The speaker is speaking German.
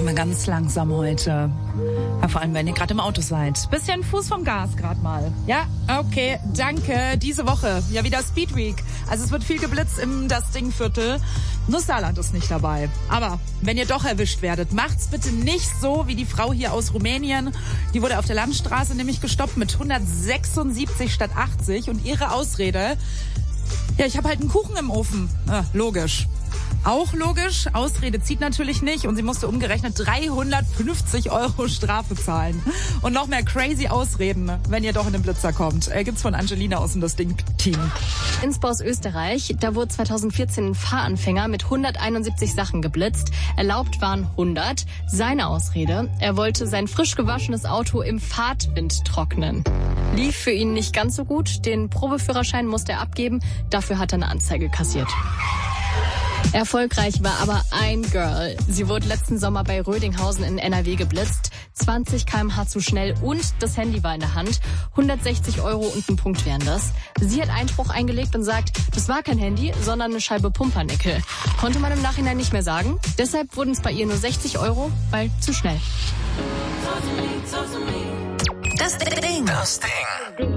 mal ganz langsam heute. Ja, vor allem, wenn ihr gerade im Auto seid. Bisschen Fuß vom Gas gerade mal. Ja, okay, danke. Diese Woche ja wieder Speed Week. Also es wird viel geblitzt im Das Ding-Viertel. Nur Saarland ist nicht dabei. Aber wenn ihr doch erwischt werdet, macht's bitte nicht so wie die Frau hier aus Rumänien. Die wurde auf der Landstraße nämlich gestoppt mit 176 statt 80. Und ihre Ausrede: Ja, ich habe halt einen Kuchen im Ofen. Ja, logisch. Auch logisch, Ausrede zieht natürlich nicht und sie musste umgerechnet 350 € Strafe zahlen. Und noch mehr crazy Ausreden, wenn ihr doch in den Blitzer kommt. Gibt's von Angelina aus in das Ding-Team. Innsbruck aus Österreich, da wurde 2014 ein Fahranfänger mit 171 Sachen geblitzt. Erlaubt waren 100. Seine Ausrede: Er wollte sein frisch gewaschenes Auto im Fahrtwind trocknen. Lief für ihn nicht ganz so gut. Den Probeführerschein musste er abgeben. Dafür hat er eine Anzeige kassiert. Erfolgreich war aber ein Girl. Sie wurde letzten Sommer bei Rödinghausen in NRW geblitzt. 20 km/h zu schnell und das Handy war in der Hand. 160 € und ein Punkt wären das. Sie hat Einspruch eingelegt und sagt, das war kein Handy, sondern eine Scheibe Pumpernickel. Konnte man im Nachhinein nicht mehr sagen. Deshalb wurden es bei ihr nur 60 €, weil zu schnell. Das Ding.